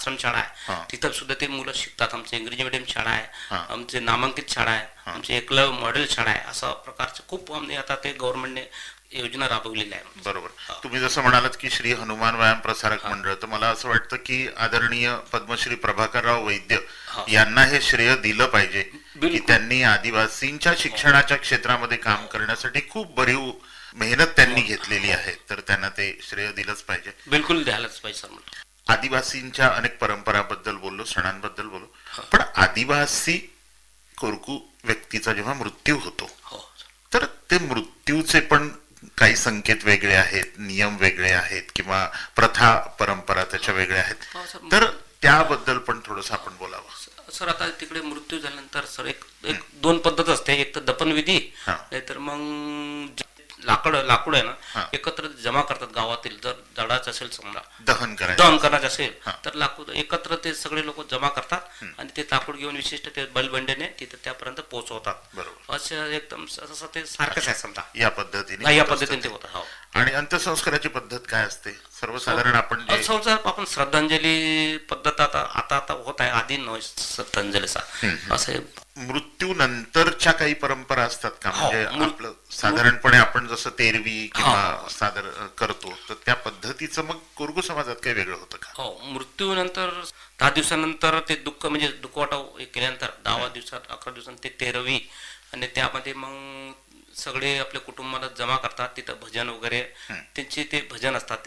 आश्रमशाळा आहे, तिथं सुद्धा ते मुलं शिकतात. आमची इंग्रजी मीडियम शाळा आहे, आमची नामांकित शाळा आहे, आमची एकलव्य मॉडेल शाळा आहे. अशा प्रकारचे खूप आम्ही आता ते गव्हर्नमेंटने योजना राबवलेल्या आहे. बरोबर. तुम्ही जसं म्हणालात की श्री हनुमान व्यायाम प्रसारक मंडळ, तर मला असं वाटतं की आदरणीय पद्मश्री प्रभाकरराव वैद्य यांना हे श्रेय दिलं पाहिजे की त्यांनी आदिवासींच्या शिक्षणाच्या क्षेत्रामध्ये काम करण्यासाठी खूप भरीव मेहनत त्यांनी घेतलेली आहे, तर त्यांना ते श्रेय दिलंच पाहिजे. बिलकुल द्यायलाच पाहिजे सर. आदिवासींच्या अनेक परंपराबद्दल बोललो, सणांबद्दल बोललो, पण आदिवासी कोरकू व्यक्तीचा जेव्हा मृत्यू होतो तर ते मृत्यूचे पण काही संकेत वेगळे आहेत, नियम वेगळे आहेत, किंवा प्रथा परंपरा त्याच्या वेगळ्या आहेत, तर त्याबद्दल पण थोडस आपण बोलावं. सर आता तिकडे मृत्यू झाल्यानंतर सर एक दोन पद्धत असते. एक तर दफनविधी, नाहीतर मग लाकूड आहे ना एकत्र जमा करतात गावातील. जर जडाचं असेल समजा दहन करायचं असेल तर लाकूड एकत्र ते सगळे लोक जमा करतात आणि ते लाकूड घेऊन विशिष्ट ते बैलबंड्याने तिथे त्यापर्यंत पोहोचवतात. असं एकदम असं ते सारखंच आहे समजा. या पद्धतीने ते होतं. आणि अंत्यसंस्काराची पद्धत काय असते सर्वसाधारण? आपण श्रद्धांजली पद्धत आता होत आहे, आधी श्रद्धांजलीचा असं. मृत्यू नंतरच्या काही परंपरा असतात का? म्हणजे आपलं साधारणपणे आपण जसं तेरवी किंवा सादर करतो, तर त्या पद्धतीचं मग कोरगू समाजात काही वेगळं होतं का? हो, मृत्यूनंतर 10 दिवसानंतर ते दुःख म्हणजे दुखवटा केल्यानंतर 10 दिवसात 11 दिवसांत ते तेरवी, आणि त्यामध्ये मग सगळे आपल्या कुटुंबाला जमा करतात. तिथं भजन वगैरे त्यांचे ते भजन असतात,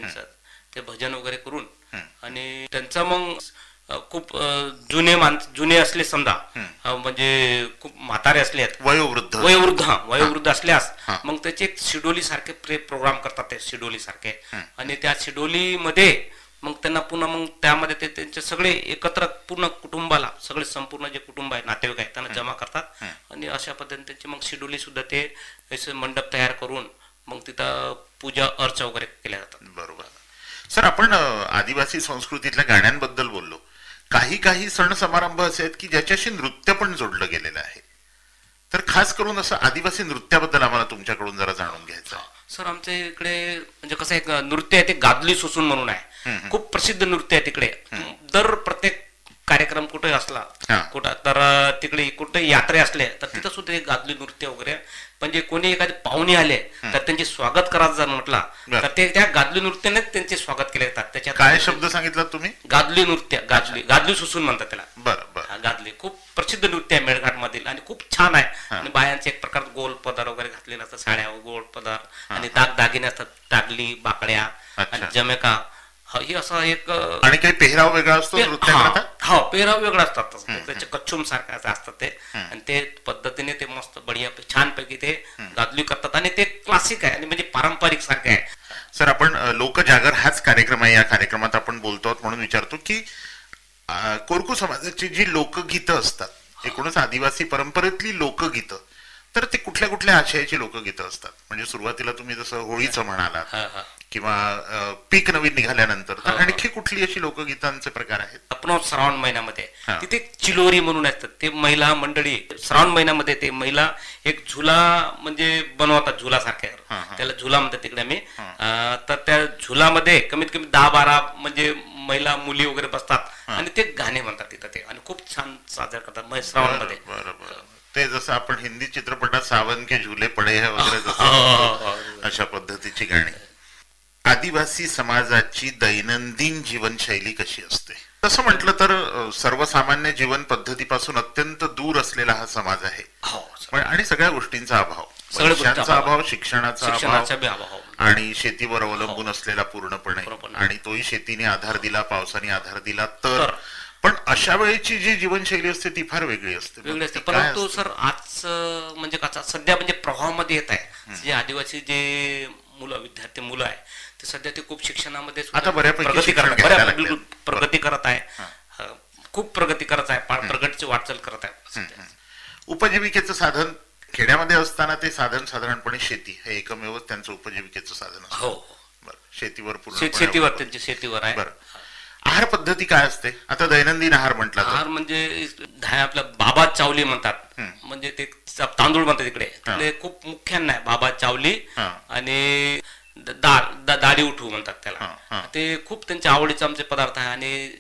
ते भजन वगैरे करून, आणि त्यांचा मग खूप जुने असले समजा, म्हणजे खूप म्हातारे असले, वयोवृद्ध असल्यास मग त्याचे एक शिडोली सारखे प्रोग्राम करतात, ते शिडोली सारखे. आणि त्या शिडोली मध्ये मग त्यांना पुन्हा मग त्यामध्ये ते त्यांचे सगळे एकत्र पूर्ण कुटुंबाला, सगळे संपूर्ण जे कुटुंब आहे, नातेवाईक आहे, त्यांना जमा करतात. आणि अशा पद्धतीने त्यांची मग शिडोली सुद्धा ते असे मंडप तयार करून मग तिथं पूजा अर्चा वगैरे केल्या जातात. बरोबर. सर, आपण आदिवासी संस्कृतीतल्या गाण्यांबद्दल बोललो. काही सण समारंभ असे आहेत की ज्याच्याशी नृत्य पण जोडलं गेलेलं आहे, तर खास करून असं आदिवासी नृत्याबद्दल आम्हाला तुमच्याकडून जरा जाणून घ्यायचं आहे. सर, आमच्या इकडे म्हणजे कसं एक नृत्य आहे, ते गादली सुसून म्हणून आहे, खूप प्रसिद्ध नृत्य आहे तिकडे. दर प्रत्येक कार्यक्रम कुठे असला कुठं, तर तिकडे कुठे यात्रे असले तर तिथं सुद्धा गादली नृत्य वगैरे, म्हणजे कोणी एखादे पाहुणे आले तर त्यांचे स्वागत करायचं जर म्हटला तर ते त्या गादली नृत्याने त्यांचे स्वागत केले जातात. त्याच्यात काय शब्द सांगितला तुम्ही? गादली नृत्य, गादली सुसून म्हणतात त्याला. बरं. गादली खूप प्रसिद्ध नृत्य आहे मेळघाट मधील, आणि खूप छान आहे. आणि बायांचे एक प्रकार गोल पदार वगैरे घातलेला असतात, साड्या गोल पदार, आणि दागिने असतात, टागली, बाकड्या आणि जमेका. ही असा एक, आणि काही पेहराव वेगळा असतो हा पेहराव वेगळा असतात, त्याचे कच्छूम सारखे असतात ते, आणि ते पद्धतीने ते मस्त बढिया छानपैकी ते गादली करतात, आणि ते क्लासिक आहे आणि म्हणजे पारंपरिक सारखे आहे. सर, आपण लोकजागर हाच कार्यक्रम आहे, या कार्यक्रमात आपण बोलतो म्हणून विचारतो की कोरकू समाजाची जी लोकगीतं असतात, एकूणच आदिवासी परंपरेतली लोकगीतं, तर ते कुठल्या कुठल्या आशयाची लोकगीतं असतात? म्हणजे सुरुवातीला तुम्ही जसं होळीचं म्हणालात, किंवा पीक नवीन निघाल्यानंतर, तर आणखी कुठली अशी लोकगीतांचे प्रकार आहेत? आपण श्रावण महिन्यामध्ये तिथे चिलोरी म्हणून असतात, ते महिला मंडळी श्रावण महिन्यामध्ये ते महिला एक झुला म्हणजे बनवतात, झुला सारख्या, त्याला झुला म्हणतात तिकडे आम्ही. तर त्या झुलामध्ये कमीत कमी 10-12 म्हणजे महिला मुली वगैरे बसतात आणि ते गाणे म्हणतात तिथं ते, आणि खूप छान साजरा करतात श्रावण मध्ये. बरोबर. ते जसं आपण हिंदी चित्रपटात सावन के झुले पडे है वगैरे, अशा पद्धतीची गाणी. आदिवासी समाजाची दैनंदिन जीवनशैली कशी असते? तसं म्हटलं तर सर्वसामान्य जीवन पद्धतीपासून अत्यंत दूर असलेला हा समाज आहे, आणि सगळ्या गोष्टींचा अभाव, पैशांचा अभाव, शिक्षणाचा अभाव, आणि शेतीवर अवलंबून असलेला पूर्णपणे, आणि तोही शेतीने आधार दिला, पावसाने आधार दिला तर. पण अशा वेळेची जी जीवनशैली असते ती फार वेगळी असते. परंतु सर आज म्हणजे कसा सध्या म्हणजे प्रभावामध्ये येत आहे, जे आदिवासी जे विद्यार्थी मुलं आहे ते सध्या ते खूप शिक्षणामध्ये आता बऱ्यापैकी प्रगती करत आहे, खूप प्रगती करत आहे, प्रगतीची वाटचाल करत आहे. उपजीविकेचं साधन खेड्यामध्ये असताना ते साधन साधारणपणे शेती हे एकमेव त्यांचं उपजीविकेचं साधन असतं. हो, शेतीवर त्यांची शेतीवर आहे. आहार पद्धती काय असते? आता दैनंदिन आहार म्हटला, आहार म्हणजे आपला बाबा चावली म्हणतात, म्हणजे ते तांदूळ म्हणतात तिकडे, खूप मुख्यानं आहे बाबा चावली, आणि दाढी उठू म्हणतात त्याला. ते खूप त्यांच्या आवडीचे आमचे पदार्थ आहे, आणि